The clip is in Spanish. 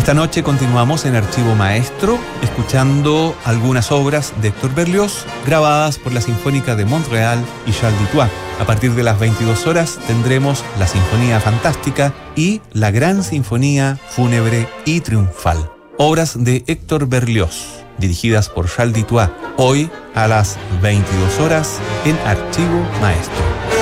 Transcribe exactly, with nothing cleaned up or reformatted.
Esta noche continuamos en Archivo Maestro, escuchando algunas obras de Héctor Berlioz grabadas por la Sinfónica de Montreal y Charles Dutoit. A partir de las veintidós horas tendremos la Sinfonía Fantástica y la Gran Sinfonía Fúnebre y Triunfal. Obras de Héctor Berlioz, dirigidas por Charles Dutoit, hoy a las veintidós horas en Archivo Maestro.